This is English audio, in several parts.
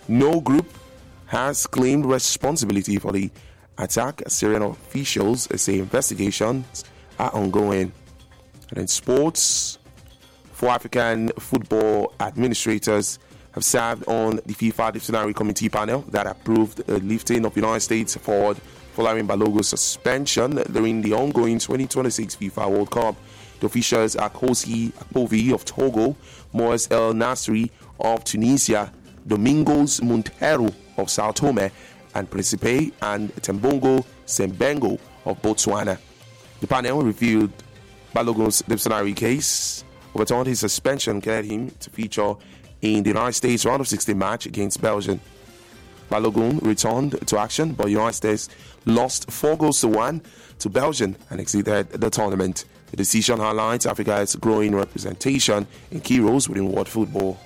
No group has claimed responsibility for the attack. Syrian officials say investigations are ongoing. And in sports, 4 African football administrators have served on the FIFA disciplinary committee panel that approved the lifting of United States forward following Balogun's suspension during the ongoing 2026 FIFA World Cup. The officials are Kosi Akpovi of Togo, Moez El Nasri of Tunisia, Domingos Montero of Sao Tome and Principe, and Tembongo Sembengo of Botswana. The panel reviewed Balogun's disciplinary case, overturned his suspension, cleared him to feature in the United States round of 16 match against Belgium. Balogun returned to action, but United States lost 4-1 to Belgium and exited the tournament. The decision highlights Africa's growing representation in key roles within world football.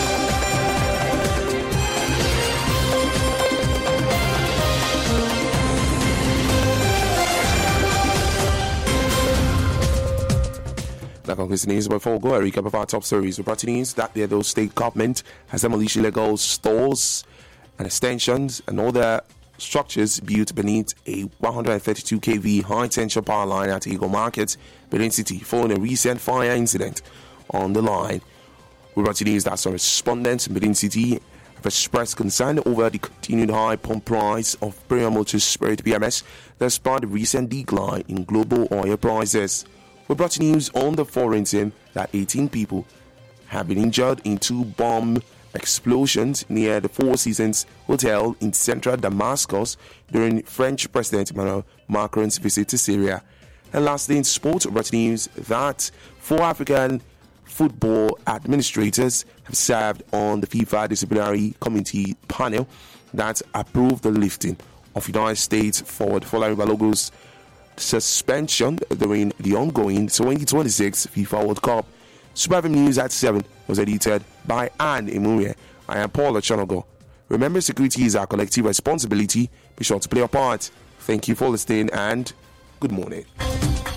That concludes the news. Before we go, a recap of our top stories. We're brought news that the Edo State government has demolished illegal stores and extensions and other structures built beneath a 132 kV high-tension power line at Eagle Market, Benin City, following a recent fire incident on the line. We brought news that some respondents in Benin City have expressed concern over the continued high pump price of Premium Motors Spirit PMS despite the recent decline in global oil prices. We brought news on the foreign team that 18 people have been injured in 2 bomb explosions near the Four Seasons Hotel in central Damascus during French President Emmanuel Macron's visit to Syria. And lastly, in sports, we brought news that 4 African football administrators have served on the FIFA disciplinary committee panel that approved the lifting of United States forward following Balogun's suspension during the ongoing 2026 FIFA World Cup. Super FM News at 7 was edited by Anne Emurie. I am Paul Ochonogo. Remember, security is our collective responsibility. Be sure to play your part. Thank you for listening and good morning.